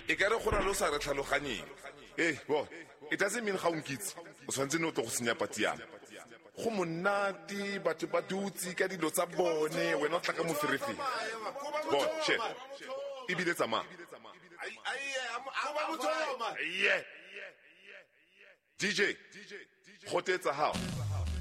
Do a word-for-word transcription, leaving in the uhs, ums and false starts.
e ka re go na le o sa re tlhaloganyeng. Eh bo it doesn't mean ga o nkitse o tshwanetse no to go senya pati yana go monate batho ba dutse ka dilo tsa bone wena o tla ka moferefere bo chef e bile tsama D J go tetsa hao